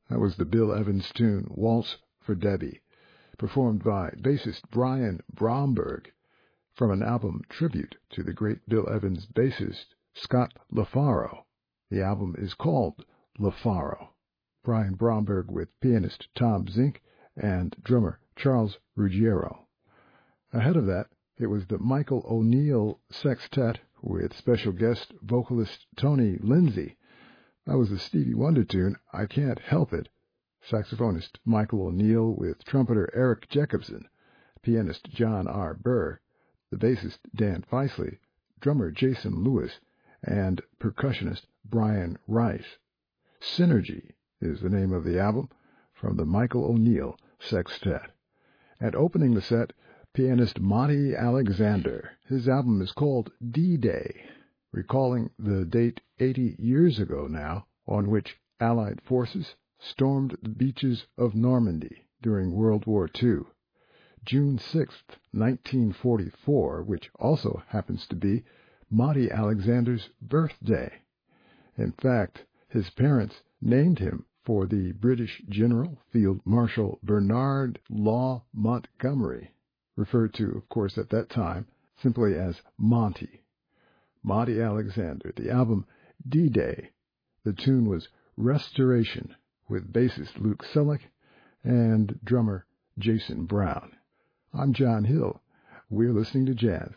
That was the Bill Evans tune, Waltz for Debbie, performed by bassist Brian Bromberg from an album tribute to the great Bill Evans bassist Scott LaFaro. The album is called LaFaro. Brian Bromberg with pianist Tom Zink and drummer Charles Ruggiero. Ahead of that, it was the Michael O'Neill Sextet with special guest vocalist Tony Lindsay. That was the Stevie Wonder tune, I Can't Help It. Saxophonist Michael O'Neill with trumpeter Eric Jacobson, pianist John R. Burr, the bassist Dan Feisley, drummer Jason Lewis, and percussionist Brian Rice. Synergy is the name of the album from the Michael O'Neill Sextet. And opening the set, pianist Monty Alexander. His album is called D-Day, recalling the date 80 years ago now on which Allied forces stormed the beaches of Normandy during World War II. June 6, 1944, which also happens to be Monty Alexander's birthday. In fact, his parents named him for the British General Field Marshal Bernard Law Montgomery, referred to, of course, at that time simply as Monty. Monty Alexander. The album D-Day. The tune was Restoration with bassist Luke Selleck and drummer Jason Brown. I'm John Hill. We're listening to jazz.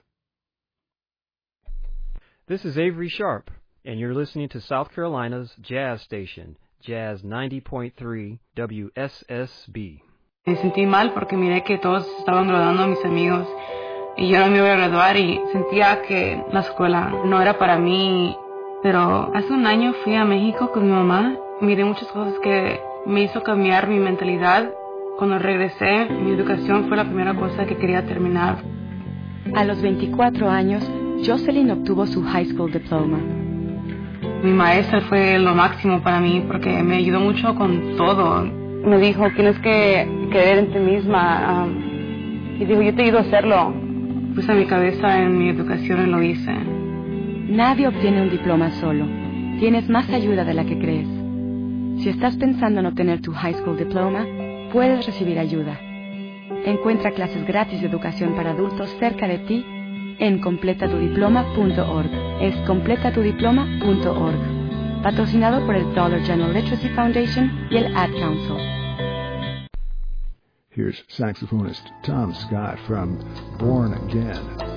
This is Avery Sharp, and you're listening to South Carolina's jazz station, Jazz 90.3 WSSB. Me sentí mal porque miré que todos estaban graduando a mis amigos y yo no me iba a graduar y sentía que la escuela no era para mí. Pero hace un año fui a México con mi mamá. Miré muchas cosas que me hizo cambiar mi mentalidad. Cuando regresé, mi educación fue la primera cosa que quería terminar. A los 24 años, Jocelyn obtuvo su high school diploma. Mi maestra fue lo máximo para mí porque me ayudó mucho con todo. Me dijo, tienes que creer en ti misma. Y dijo, yo te ayudo a hacerlo. Puse mi cabeza en mi educación y lo hice. Nadie obtiene un diploma solo. Tienes más ayuda de la que crees. Si estás pensando en obtener tu high school diploma, puedes recibir ayuda. Encuentra clases gratis de educación para adultos cerca de ti en completatudiploma.org. Es completatudiploma.org. Patrocinado por el Dollar General Literacy Foundation y el Ad Council. Here's saxophonist Tom Scott from Born Again.